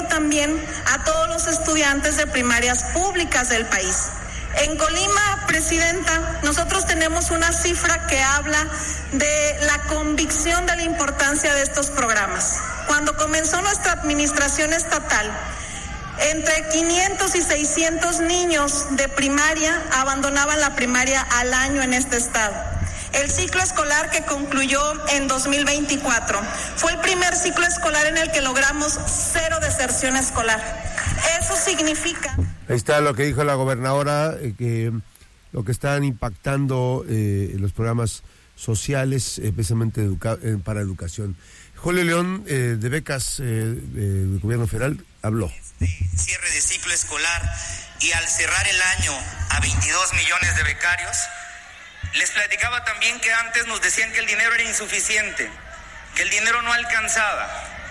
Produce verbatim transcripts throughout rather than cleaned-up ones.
también a todos los estudiantes de primarias públicas del país. En Colima, Presidenta, nosotros tenemos una cifra que habla de la convicción de la importancia de estos programas. Cuando comenzó nuestra administración estatal, entre quinientos y seiscientos niños de primaria abandonaban la primaria al año en este estado. El ciclo escolar que concluyó en dos mil veinticuatro fue el primer ciclo escolar en el que logramos cero deserción escolar. Eso significa... Ahí está lo que dijo la gobernadora, eh, que lo que están impactando eh, los programas sociales, especialmente educa- eh, para educación. Julio León, eh, de becas eh, del gobierno federal, habló. Este cierre de ciclo escolar y al cerrar el año a veintidós millones de becarios, les platicaba también que antes nos decían que el dinero era insuficiente, que el dinero no alcanzaba.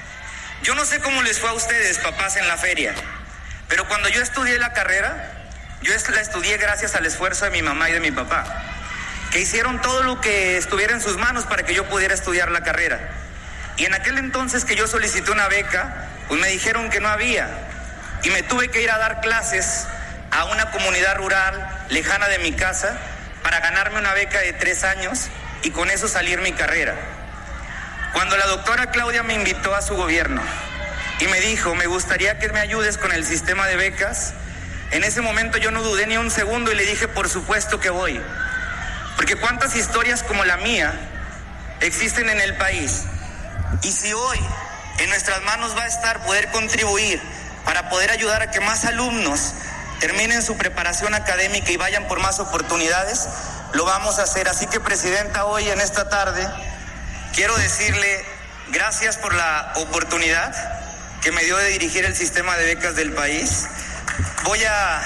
Yo no sé cómo les fue a ustedes, papás, en la feria, pero cuando yo estudié la carrera, yo la estudié gracias al esfuerzo de mi mamá y de mi papá, que hicieron todo lo que estuviera en sus manos para que yo pudiera estudiar la carrera. Y en aquel entonces que yo solicité una beca, pues me dijeron que no había, y me tuve que ir a dar clases a una comunidad rural lejana de mi casa para ganarme una beca de tres años y con eso salir mi carrera. Cuando la doctora Claudia me invitó a su gobierno y me dijo, me gustaría que me ayudes con el sistema de becas, en ese momento yo no dudé ni un segundo y le dije, por supuesto que voy. Porque cuántas historias como la mía existen en el país. Y si hoy en nuestras manos va a estar poder contribuir para poder ayudar a que más alumnos terminen su preparación académica y vayan por más oportunidades, lo vamos a hacer. Así que, Presidenta, hoy en esta tarde quiero decirle gracias por la oportunidad que me dio de dirigir el sistema de becas del país. Voy a...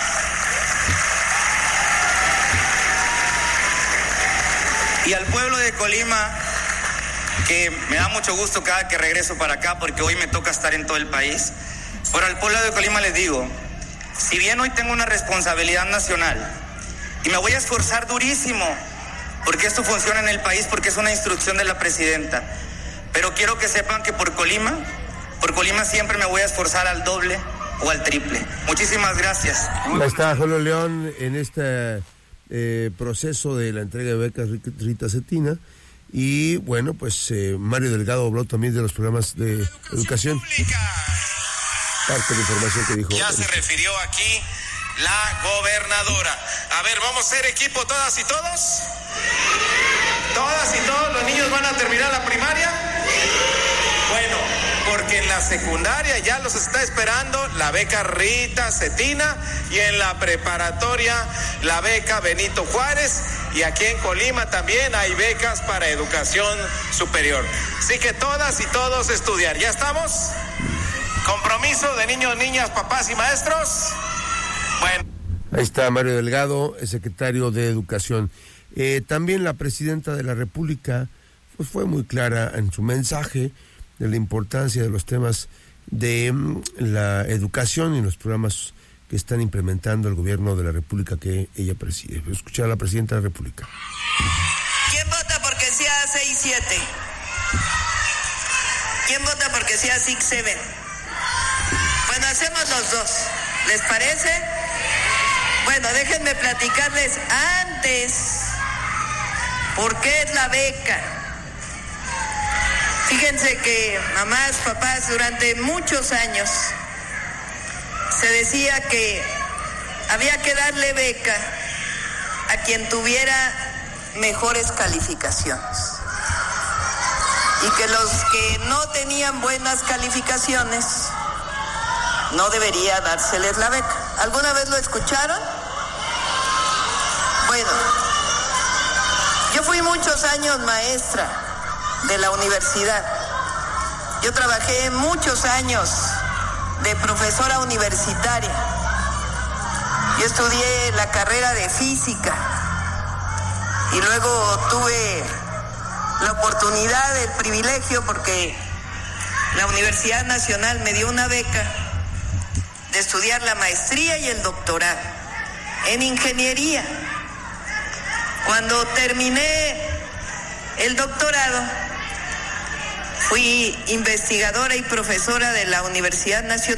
Y al pueblo de Colima, que me da mucho gusto cada que regreso para acá porque hoy me toca estar en todo el país, pero al pueblo de Colima les digo, si bien hoy tengo una responsabilidad nacional y me voy a esforzar durísimo porque esto funciona en el país, porque es una instrucción de la presidenta, pero quiero que sepan que por Colima, por Colima siempre me voy a esforzar al doble o al triple. Muchísimas gracias. Ahí está Julio León en este eh, proceso de la entrega de becas Rita Cetina. Y bueno, pues eh, Mario Delgado habló también de los programas de educación, educación. Pública. Parte de la información que dijo. Ya se refirió aquí la gobernadora. A ver, ¿vamos a ser equipo todas y todos? ¿Todas y todos los niños van a terminar la primaria? Bueno, porque en la secundaria ya los está esperando la beca Rita Cetina y en la preparatoria la beca Benito Juárez, y aquí en Colima también hay becas para educación superior. Así que todas y todos estudiar. ¿Ya estamos? ¿Compromiso de niños, niñas, papás y maestros? Bueno. Ahí está Mario Delgado, el secretario de Educación. Eh, también la presidenta de la República pues, fue muy clara en su mensaje de la importancia de los temas de um, la educación y los programas que están implementando el gobierno de la República que ella preside. Voy a escuchar a la presidenta de la República. ¿Quién vota porque sea seis siete? ¿Quién vota porque sea seis siete? Bueno, hacemos los dos. ¿Les parece? Bueno, déjenme platicarles antes por qué es la beca. Fíjense que mamás, papás, durante muchos años se decía que había que darle beca a quien tuviera mejores calificaciones y que los que no tenían buenas calificaciones no debería dárseles la beca. ¿Alguna vez lo escucharon? Bueno, yo fui muchos años maestra de la universidad. Yo trabajé muchos años de profesora universitaria. Yo estudié la carrera de física y luego tuve la oportunidad, el privilegio, porque la Universidad Nacional me dio una beca de estudiar la maestría y el doctorado en ingeniería. Cuando terminé el doctorado, fui investigadora y profesora de la Universidad Nacional.